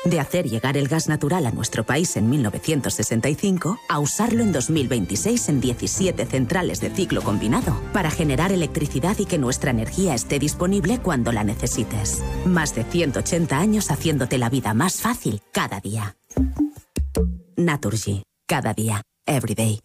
De hacer llegar el gas natural a nuestro país en 1965 a usarlo en 2026 en 17 centrales de ciclo combinado para generar electricidad y que nuestra energía esté disponible cuando la necesites. Más de 180 años haciéndote la vida más fácil cada día. Naturgy. Cada día. Every day.